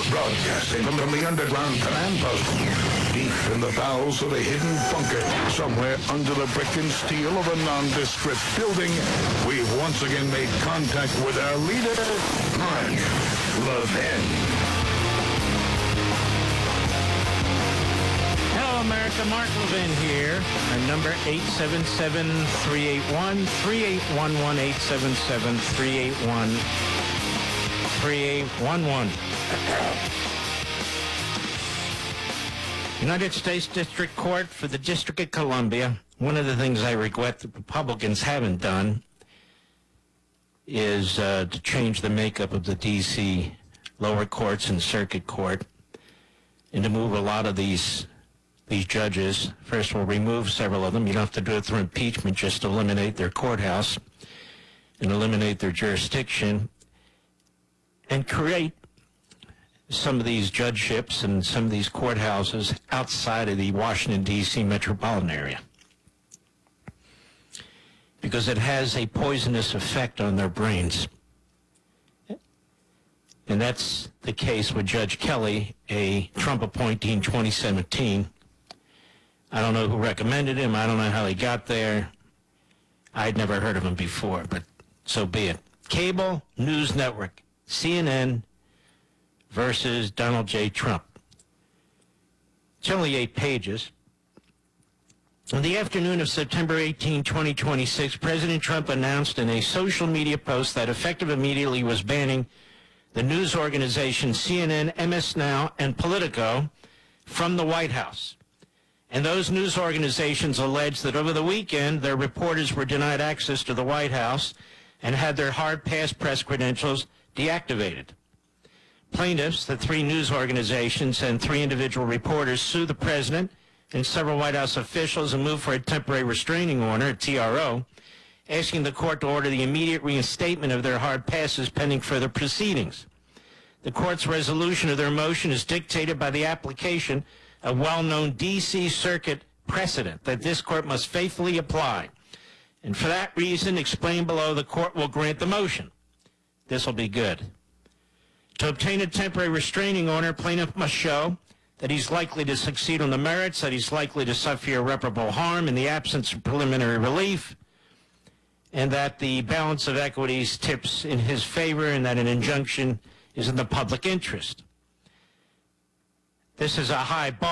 Broadcasting from the underground command post, deep in the bowels of a hidden bunker, somewhere under the brick and steel of a nondescript building, we've once again made contact with our leader, Mark Levin. Hello, America. Mark Levin here. Our number 877-381-3811, 877-381-3811. United States District Court for the District of Columbia. One of the things I regret the Republicans haven't done is to change the makeup of the D.C. lower courts and circuit court, and to move a lot of these judges. First, we'll remove several of them. You don't have to do it through impeachment, just eliminate their courthouse and eliminate their jurisdiction, and create some of these judgeships and some of these courthouses outside of the Washington, D.C. metropolitan area, because it has a poisonous effect on their brains. And that's the case with Judge Kelly, a Trump appointee in 2017. I don't know who recommended him. I don't know how he got there. I'd never heard of him before, but so be it. Cable News Network, CNN versus Donald J. Trump. It's only 8 pages. On the afternoon of September 18, 2026, President Trump announced in a social media post that effective immediately was banning the news organization CNN, MS Now, and Politico from the White House. And those news organizations alleged that over the weekend, their reporters were denied access to the White House and had their hard-pass press credentials deactivated. Plaintiffs, the 3 news organizations and 3 individual reporters, sued the president and several White House officials and moved for a temporary restraining order, a TRO, asking the court to order the immediate reinstatement of their hard passes pending further proceedings. The court's resolution of their motion is dictated by the application of well-known D.C. Circuit precedent that this court must faithfully apply. And for that reason, explained below, the court will grant the motion. This will be good. To obtain a temporary restraining order, plaintiff must show that he's likely to succeed on the merits, that he's likely to suffer irreparable harm in the absence of preliminary relief, and that the balance of equities tips in his favor, and that an injunction is in the public interest. This is a high bar.